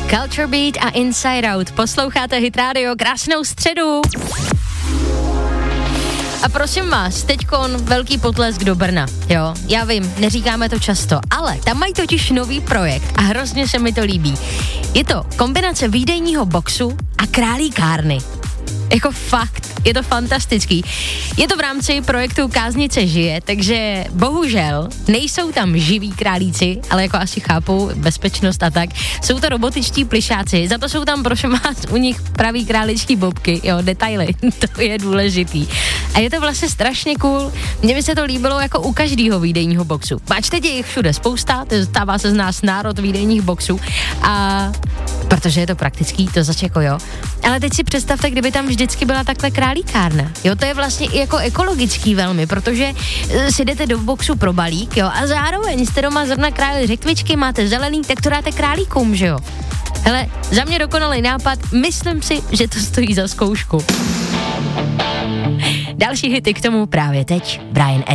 Culture Beat a Inside Out. Posloucháte Hit Radio, krásnou středu. A prosím vás, teďkon velký potlesk do Brna, jo, já vím, neříkáme to často, ale tam mají totiž nový projekt a hrozně se mi to líbí. Je to kombinace výdejního boxu a králíkárny. Jako fakt, je to fantastický. Je to v rámci projektu Káznice žije, takže bohužel nejsou tam živí králíci, ale jako asi chápou bezpečnost a tak. Jsou to robotičtí plišáci, za to jsou tam prosím vás u nich pravý králičí bobky, jo, detaily, to je důležitý. A je to vlastně strašně cool, mně by se to líbilo jako u každého výdejního boxu. Máčte je jich všude spousta, stává se z nás národ výdejních boxů a protože je to praktický, to zase jako jo. Ale teď si představte, kdyby tam vždycky byla takhle králíkárna. Jo, to je vlastně i jako ekologický velmi, protože si jdete do boxu pro balík, jo, a zároveň jste doma zrovna králi řekvičky, máte zelený, tak to dáte králíkům, že jo. Hele, za mě dokonalý nápad, myslím si, že to stojí za zkoušku. Další hity k tomu právě teď, Brian Adams.